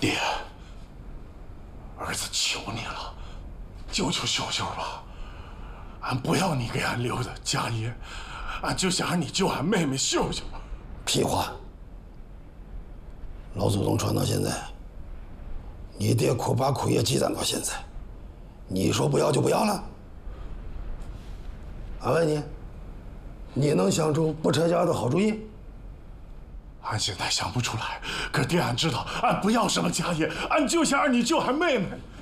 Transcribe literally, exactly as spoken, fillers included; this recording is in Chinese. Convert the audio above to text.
爹，儿子求你了，救救秀秀吧！俺不要你给俺留的家业，俺就想让你救俺妹妹秀秀。 屁话！老祖宗传到现在，你爹苦把苦业积攒到现在，你说不要就不要了？俺问你，你能想出不拆家的好主意？ 俺现在想不出来，可爹，俺知道，俺不要什么家业，俺就想让你救俺妹妹。